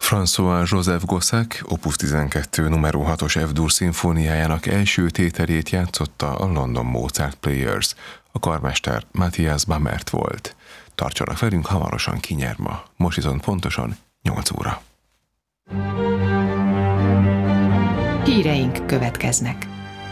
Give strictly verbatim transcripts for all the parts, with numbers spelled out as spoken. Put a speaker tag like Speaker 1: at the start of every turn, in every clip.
Speaker 1: François-Joseph Gossec Opus tizenkettő numero hatos F-dur szimfóniájának első tételét játszotta a London Mozart Players. A karmester Matthias Bamert volt. Tartsanak velünk, hamarosan kinyer ma. Most viszont pontosan nyolc óra.
Speaker 2: Híreink következnek.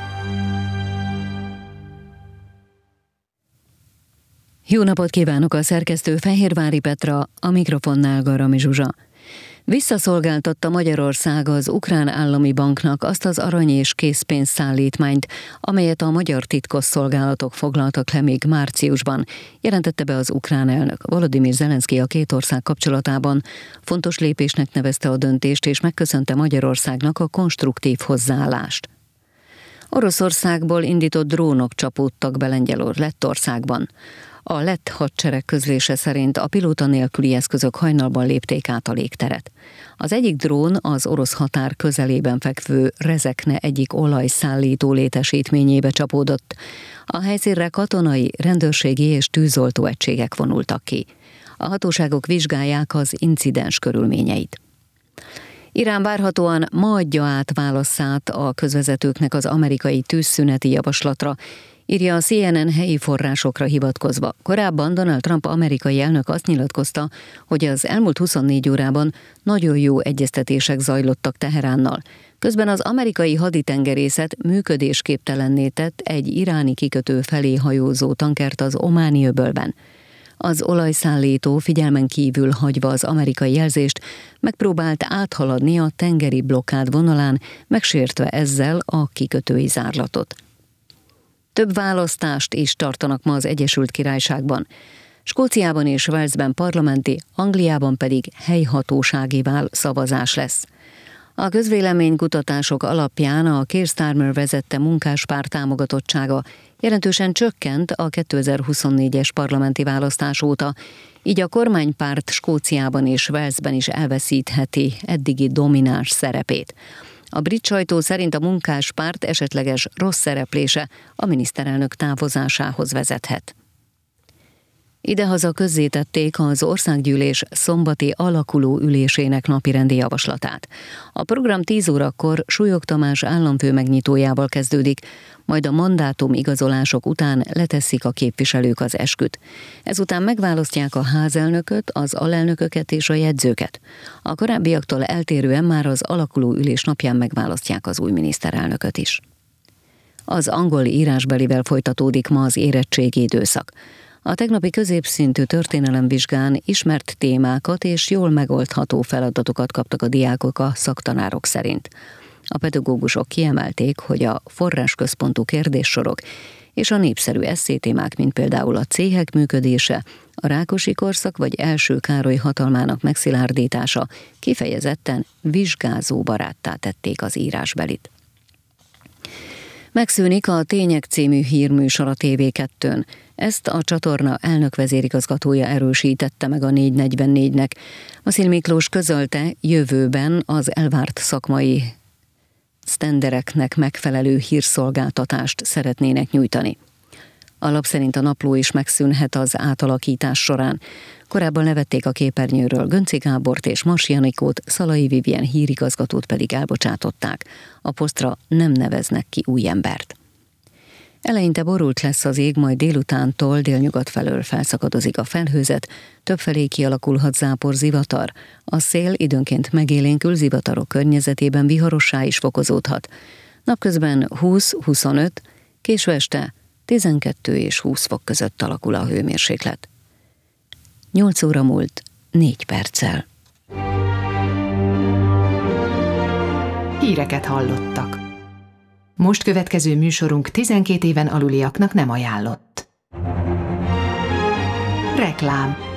Speaker 3: Jó napot kívánok, a szerkesztő Fehérvári Petra, a mikrofonnál Garami Zsuzsa. Visszaszolgáltatta Magyarország az Ukrán Állami Banknak azt az arany- és készpénzszállítmányt, amelyet a magyar titkosszolgálatok foglaltak le még márciusban, jelentette be az ukrán elnök. Volodymyr Zelenszky a két ország kapcsolatában fontos lépésnek nevezte a döntést, és megköszönte Magyarországnak a konstruktív hozzáállást. Oroszországból indított drónok csapódtak be Lengyelországban. A lett hadsereg közlése szerint a pilóta nélküli eszközök hajnalban lépték át a légteret. Az egyik drón az orosz határ közelében fekvő Rezekne egyik olajszállító létesítményébe csapódott. A helyszínre katonai, rendőrségi és tűzoltó egységek vonultak ki. A hatóságok vizsgálják az incidens körülményeit. Irán várhatóan ma adja át válaszát a közvezetőknek az amerikai tűzszüneti javaslatra, írja a C N N helyi forrásokra hivatkozva. Korábban Donald Trump amerikai elnök azt nyilatkozta, hogy az elmúlt huszonnégy órában nagyon jó egyeztetések zajlottak Teheránnal. Közben az amerikai haditengerészet működésképtelenné tett egy iráni kikötő felé hajózó tankert az Ománi öbölben. Az olajszállító figyelmen kívül hagyva az amerikai jelzést megpróbált áthaladni a tengeri blokkád vonalán, megsértve ezzel a kikötői zárlatot. Több választást is tartanak ma az Egyesült Királyságban. Skóciában és Walesben parlamenti, Angliában pedig helyhatósági szavazás lesz. A közvéleménykutatások alapján a Keir Starmer vezette munkáspárt támogatottsága jelentősen csökkent a kétezer-huszonnégyes parlamenti választás óta, így a kormánypárt Skóciában és Walesben is elveszítheti eddigi domináns szerepét. A brit sajtó szerint a munkáspárt esetleges rossz szereplése a miniszterelnök távozásához vezethet. Idehaza közzétették az országgyűlés szombati alakuló ülésének napirendi javaslatát. A program tíz órakor Súlyog Tamás államfő megnyitójával kezdődik, majd a mandátum igazolások után leteszik a képviselők az esküt. Ezután megválasztják a házelnököt, az alelnököket és a jegyzőket. A korábbiaktól eltérően már az alakuló ülés napján megválasztják az új miniszterelnököt is. Az angol írásbelivel folytatódik ma az érettségi időszak. A tegnapi középszintű történelemvizsgán ismert témákat és jól megoldható feladatokat kaptak a diákok a szaktanárok szerint. A pedagógusok kiemelték, hogy a forrásközpontú kérdéssorok és a népszerű esszétémák, mint például a céhek működése, a Rákosi korszak vagy első Károly hatalmának megszilárdítása kifejezetten vizsgázóbaráttá tették az írásbelit. Megszűnik a Tények című hírműsor a té vé kettőn. Ezt a csatorna elnök vezérigazgatója erősítette meg a négy negyvennégynek. Vasil Miklós közölte, jövőben az elvárt szakmai sztendereknek megfelelő hírszolgáltatást szeretnének nyújtani. A lap szerint a napló is megszűnhet az átalakítás során. Korábban levették a képernyőről Gönci Gábort és Mars Janikót, Szalai Vivien hírigazgatót pedig elbocsátották. A posztra nem neveznek ki új embert. Eleinte borult lesz az ég, majd délutántól délnyugat felől felszakadozik a felhőzet, többfelé kialakulhat zápor, zivatar. A szél időnként megélénkül, zivatarok környezetében viharossá is fokozódhat. Napközben húsz-huszonöt, késő este tizenkettő és húsz fok között alakul a hőmérséklet. nyolc óra múlt négy perccel.
Speaker 2: Híreket hallottak. Most következő műsorunk tizenkét éven aluliaknak nem ajánlott. Reklám.